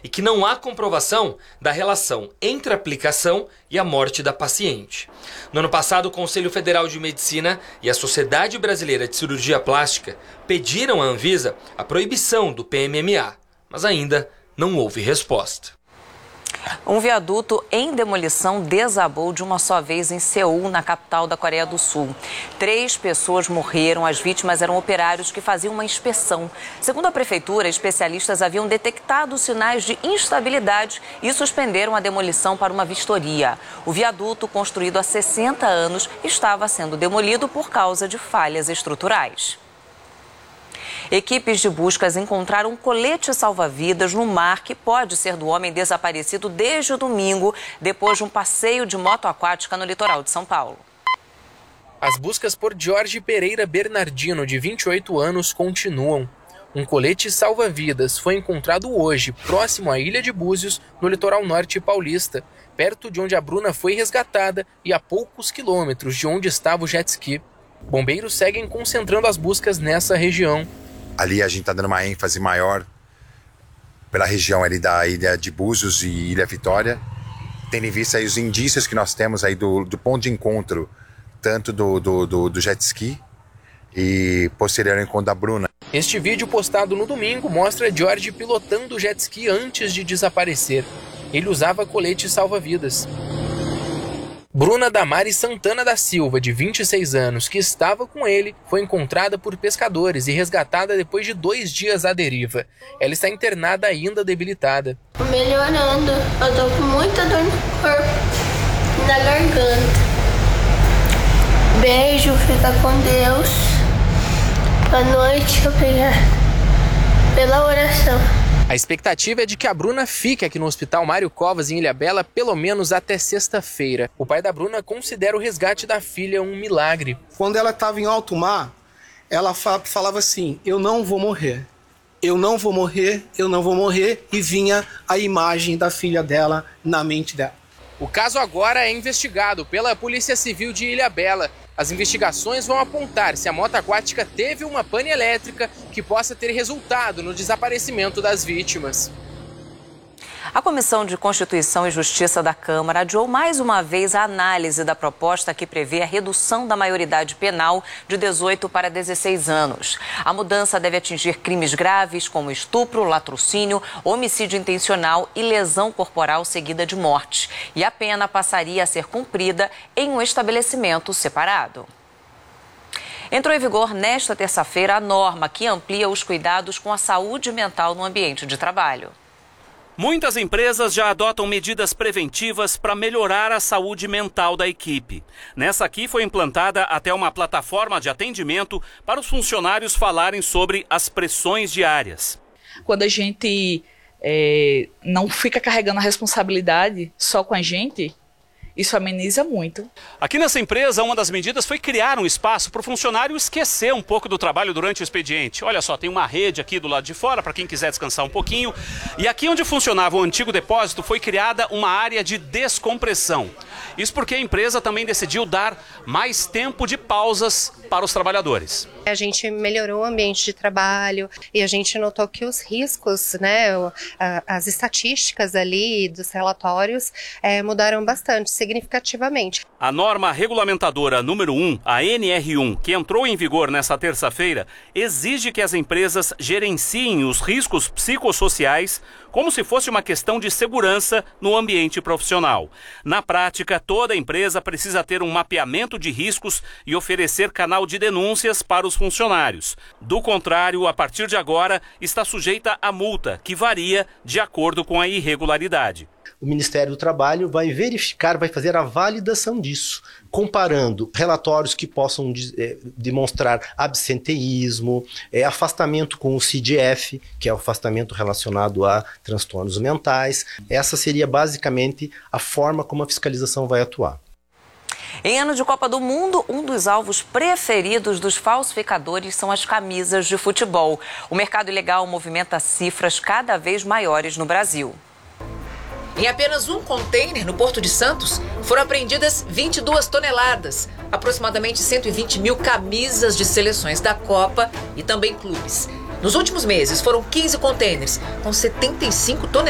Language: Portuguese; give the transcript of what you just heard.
e que não há comprovação da relação entre a aplicação e a morte da paciente. No ano passado, o Conselho Federal de Medicina e a Sociedade Brasileira de Cirurgia Plástica pediram à Anvisa a proibição do PMMA, mas ainda não houve resposta. Um viaduto em demolição desabou de uma só vez em Seul, na capital da Coreia do Sul. 3 pessoas morreram, as vítimas eram operários que faziam uma inspeção. Segundo a prefeitura, especialistas haviam detectado sinais de instabilidade e suspenderam a demolição para uma vistoria. O viaduto, construído há 60 anos, estava sendo demolido por causa de falhas estruturais. Equipes de buscas encontraram um colete salva-vidas no mar que pode ser do homem desaparecido desde o domingo, depois de um passeio de moto aquática no litoral de São Paulo. As buscas por Jorge Pereira Bernardino, de 28 anos, continuam. Um colete salva-vidas foi encontrado hoje, próximo à Ilha de Búzios, no litoral norte paulista, perto de onde a Bruna foi resgatada e a poucos quilômetros de onde estava o jet ski. Bombeiros seguem concentrando as buscas nessa região. Ali a gente está dando uma ênfase maior pela região ali da Ilha de Búzios e Ilha Vitória, tendo em vista aí os indícios que nós temos aí do ponto de encontro, tanto do jet ski e posterior ao encontro da Bruna. Este vídeo postado no domingo mostra Jorge pilotando o jet ski antes de desaparecer. Ele usava colete salva-vidas. Bruna Damares Santana da Silva, de 26 anos, que estava com ele, foi encontrada por pescadores e resgatada depois de 2 dias à deriva. Ela está internada ainda debilitada. Melhorando, eu tô com muita dor no corpo, na garganta. Beijo, fica com Deus. Boa noite, obrigada pela oração. A expectativa é de que a Bruna fique aqui no Hospital Mário Covas, em Ilhabela, pelo menos até sexta-feira. O pai da Bruna considera o resgate da filha um milagre. Quando ela estava em alto mar, ela falava assim: eu não vou morrer, eu não vou morrer, eu não vou morrer, e vinha a imagem da filha dela na mente dela. O caso agora é investigado pela Polícia Civil de Ilhabela. As investigações vão apontar se a moto aquática teve uma pane elétrica que possa ter resultado no desaparecimento das vítimas. A Comissão de Constituição e Justiça da Câmara adiou mais uma vez a análise da proposta que prevê a redução da maioridade penal de 18 para 16 anos. A mudança deve atingir crimes graves como estupro, latrocínio, homicídio intencional e lesão corporal seguida de morte. E a pena passaria a ser cumprida em um estabelecimento separado. Entrou em vigor nesta terça-feira a norma que amplia os cuidados com a saúde mental no ambiente de trabalho. Muitas empresas já adotam medidas preventivas para melhorar a saúde mental da equipe. Nessa aqui foi implantada até uma plataforma de atendimento para os funcionários falarem sobre as pressões diárias. Quando a gente não fica carregando a responsabilidade só com a gente, isso ameniza muito. Aqui nessa empresa, uma das medidas foi criar um espaço para o funcionário esquecer um pouco do trabalho durante o expediente. Olha só, tem uma rede aqui do lado de fora para quem quiser descansar um pouquinho. E aqui onde funcionava o antigo depósito foi criada uma área de descompressão. Isso porque a empresa também decidiu dar mais tempo de pausas para os trabalhadores. A gente melhorou o ambiente de trabalho e a gente notou que os riscos, as estatísticas ali dos relatórios mudaram bastante, significativamente. A norma regulamentadora número 1, a NR1, que entrou em vigor nesta terça-feira, exige que as empresas gerenciem os riscos psicossociais como se fosse uma questão de segurança no ambiente profissional. Na prática, toda empresa precisa ter um mapeamento de riscos e oferecer canal de denúncias para os funcionários. Do contrário, a partir de agora, está sujeita a multa, que varia de acordo com a irregularidade. O Ministério do Trabalho vai verificar, vai fazer a validação disso, comparando relatórios que possam demonstrar absenteísmo, afastamento com o CDF, que é o afastamento relacionado a transtornos mentais. Essa seria basicamente a forma como a fiscalização vai atuar. Em ano de Copa do Mundo, um dos alvos preferidos dos falsificadores são as camisas de futebol. O mercado ilegal movimenta cifras cada vez maiores no Brasil. Em apenas um container no Porto de Santos, foram apreendidas 22 toneladas, aproximadamente 120 mil camisas de seleções da Copa e também clubes. Nos últimos meses, foram 15 containers com 75 toneladas.